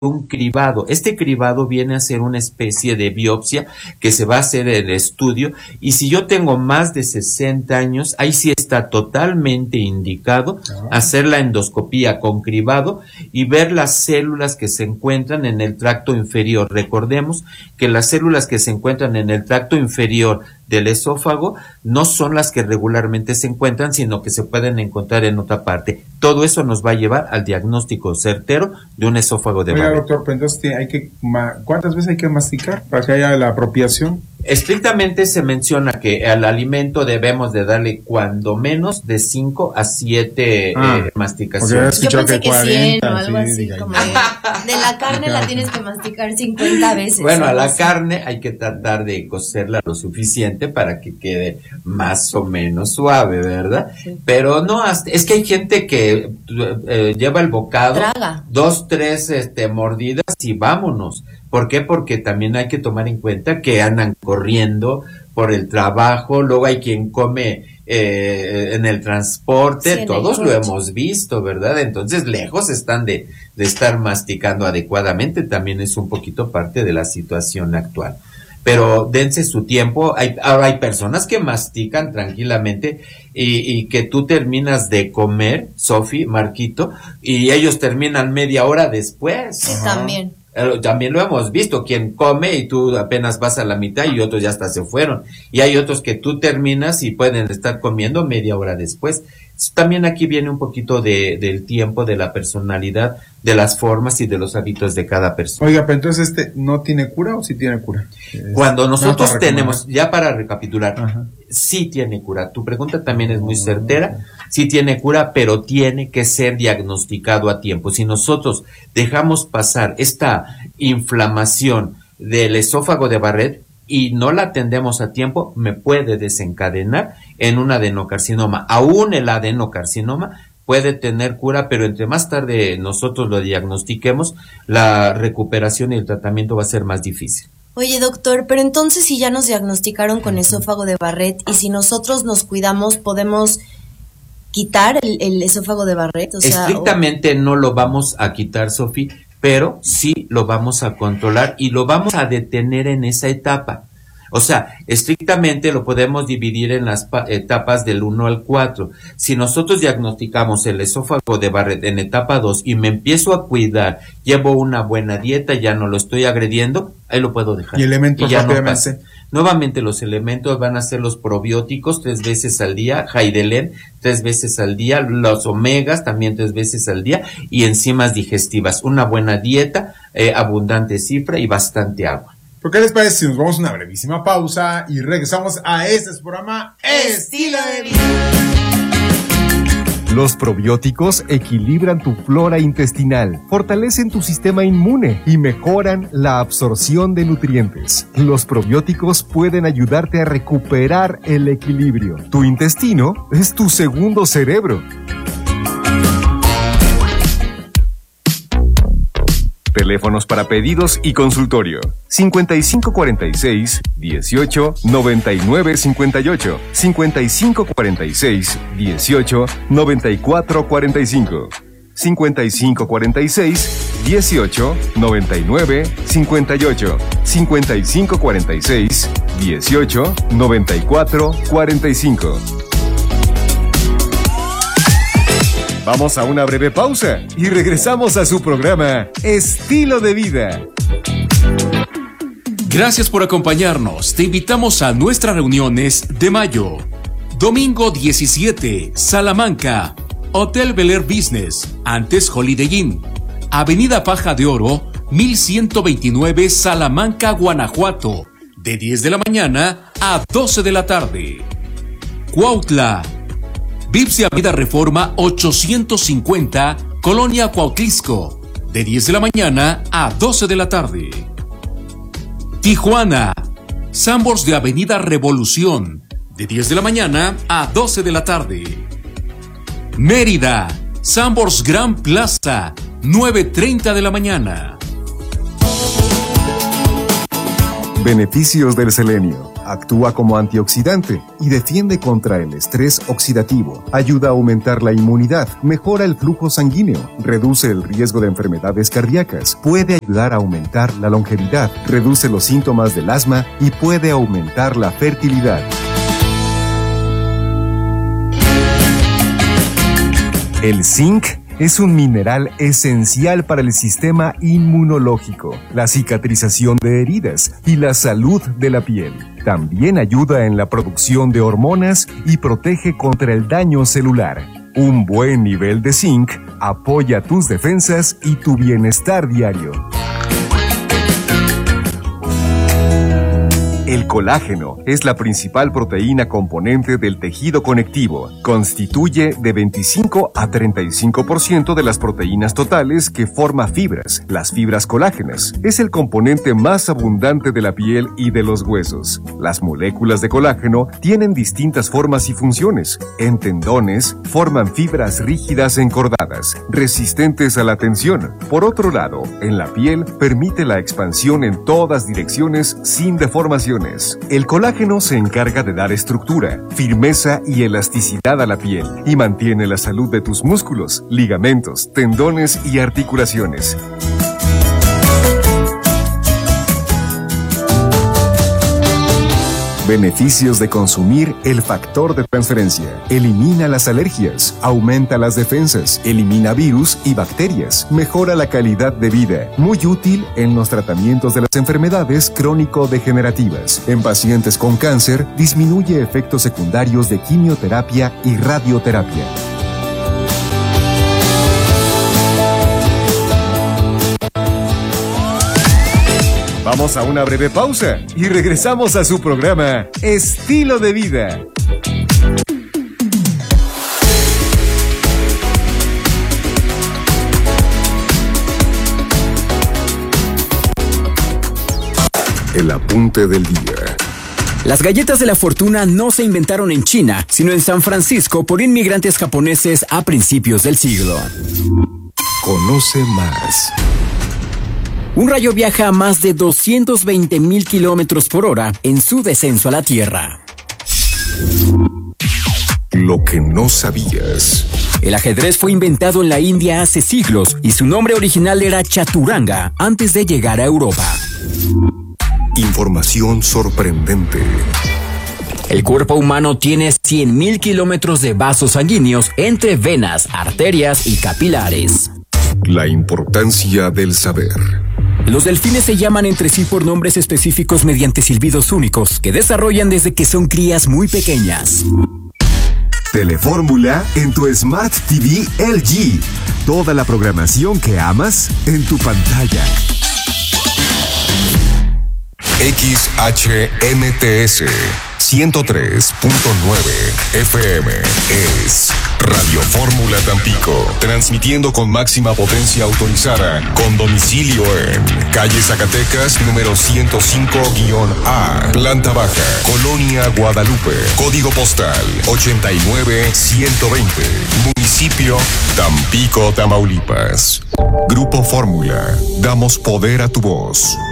un cribado. Este cribado viene a ser una especie de biopsia que se va a hacer en el estudio, y si yo tengo más de 60 años, ahí sí está totalmente indicado hacer la endoscopía con cribado y ver las células que se encuentran en el tracto inferior. Recordemos que las células que se encuentran en el tracto inferior del esófago no son las que regularmente se encuentran, sino que se pueden encontrar en otra parte. Todo eso nos va a llevar al diagnóstico certero de un esófago de Barrett. Doctor, pero entonces ¿cuántas veces hay que masticar para que haya la apropiación? Estrictamente se menciona que al alimento debemos de darle cuando menos de 5 a 7 masticaciones. Yo pensé que 40, 100 o algo así, como de la carne la tienes que masticar 50 veces. Bueno, a la carne hay que tratar de cocerla lo suficiente para que quede más o menos suave, ¿verdad? Sí. Pero no, es que hay gente que lleva el bocado, traga 2, 3 mordidas y vámonos. ¿Por qué? Porque también hay que tomar en cuenta que andan corriendo por el trabajo, luego hay quien come en el transporte, sí, todos lo hemos visto, ¿verdad? Entonces lejos están de estar masticando adecuadamente, también es un poquito parte de la situación actual. Pero dense su tiempo, ahora hay personas que mastican tranquilamente y que tú terminas de comer, Sofi, Marquito, y ellos terminan media hora después. Sí, también. También lo hemos visto, quien come y tú apenas vas a la mitad y otros ya hasta se fueron. Y hay otros que tú terminas y pueden estar comiendo media hora después. También aquí viene un poquito del tiempo, de la personalidad, de las formas y de los hábitos de cada persona. Oiga, pero entonces ¿no tiene cura o sí tiene cura? Cuando nosotros tenemos, ya para recapitular, sí tiene cura. Tu pregunta también es muy certera. Sí tiene cura, pero tiene que ser diagnosticado a tiempo. Si nosotros dejamos pasar esta inflamación del esófago de Barrett y no la atendemos a tiempo, me puede desencadenar en un adenocarcinoma. Aún el adenocarcinoma puede tener cura, pero entre más tarde nosotros lo diagnostiquemos, la recuperación y el tratamiento va a ser más difícil. Oye, doctor, pero entonces si ya nos diagnosticaron con esófago de Barrett y si nosotros nos cuidamos, ¿podemos quitar el esófago de Barrett? O sea, estrictamente no lo vamos a quitar, Sofi, pero sí lo vamos a controlar y lo vamos a detener en esa etapa. O sea, estrictamente lo podemos dividir en las etapas del 1 al 4. Si nosotros diagnosticamos el esófago de Barrett en etapa 2 y me empiezo a cuidar, llevo una buena dieta, ya no lo estoy agrediendo, ahí lo puedo dejar. ¿Y elementos rápidamente? Nuevamente los elementos van a ser los probióticos 3 veces al día, Heidelén 3 veces al día, los omegas también 3 veces al día y enzimas digestivas. Una buena dieta, abundante cifra y bastante agua. ¿Por qué les parece si nos vamos a una brevísima pausa y regresamos a este programa Estilo de Vida? Los probióticos equilibran tu flora intestinal, fortalecen tu sistema inmune y mejoran la absorción de nutrientes. Los probióticos pueden ayudarte a recuperar el equilibrio. Tu intestino es tu segundo cerebro. Teléfonos para pedidos y consultorio: 5546-18-9958, 5546-18-9445, 5546-18-9958, 5546-18-9445. Vamos a una breve pausa y regresamos a su programa Estilo de Vida. Gracias por acompañarnos. Te invitamos a nuestras reuniones de mayo. Domingo 17, Salamanca, Hotel Bel Air Business, antes Holiday Inn, Avenida Faja de Oro, 1129, Salamanca, Guanajuato, de 10 de la mañana a 12 de la tarde. Cuautla, Vips Avenida Reforma 850, Colonia Cuautlisco, de 10 de la mañana a 12 de la tarde. Tijuana, Sambors de Avenida Revolución, de 10 de la mañana a 12 de la tarde. Mérida, Sambors Gran Plaza, 9:30 de la mañana. Beneficios del selenio. Actúa como antioxidante y defiende contra el estrés oxidativo. Ayuda a aumentar la inmunidad, mejora el flujo sanguíneo, reduce el riesgo de enfermedades cardíacas, puede ayudar a aumentar la longevidad, reduce los síntomas del asma y puede aumentar la fertilidad. El zinc es un mineral esencial para el sistema inmunológico, la cicatrización de heridas y la salud de la piel. También ayuda en la producción de hormonas y protege contra el daño celular. Un buen nivel de zinc apoya tus defensas y tu bienestar diario. El colágeno es la principal proteína componente del tejido conectivo. Constituye de 25 a 35% de las proteínas totales que forma fibras, las fibras colágenas. Es el componente más abundante de la piel y de los huesos. Las moléculas de colágeno tienen distintas formas y funciones. En tendones, forman fibras rígidas encordadas, resistentes a la tensión. Por otro lado, en la piel, permite la expansión en todas direcciones sin deformación. El colágeno se encarga de dar estructura, firmeza y elasticidad a la piel y mantiene la salud de tus músculos, ligamentos, tendones y articulaciones. Beneficios de consumir el factor de transferencia. Elimina las alergias, aumenta las defensas, elimina virus y bacterias, mejora la calidad de vida. Muy útil en los tratamientos de las enfermedades crónico-degenerativas. En pacientes con cáncer, disminuye efectos secundarios de quimioterapia y radioterapia. Vamos a una breve pausa y regresamos a su programa Estilo de Vida. El apunte del día. Las galletas de la fortuna no se inventaron en China, sino en San Francisco por inmigrantes japoneses a principios del siglo. Conoce más. Un rayo viaja a más de 220,000 kilómetros por hora en su descenso a la Tierra. Lo que no sabías. El ajedrez fue inventado en la India hace siglos y su nombre original era chaturanga antes de llegar a Europa. Información sorprendente. El cuerpo humano tiene 100,000 kilómetros de vasos sanguíneos entre venas, arterias y capilares. La importancia del saber. Los delfines se llaman entre sí por nombres específicos mediante silbidos únicos que desarrollan desde que son crías muy pequeñas. Telefórmula en tu Smart TV LG. Toda la programación que amas en tu pantalla. XHMTS 103.9 FM es Radio Fórmula Tampico, transmitiendo con máxima potencia autorizada, con domicilio en calle Zacatecas, número 105-A, planta baja, Colonia Guadalupe, código postal 89120, municipio Tampico, Tamaulipas. Grupo Fórmula, damos poder a tu voz.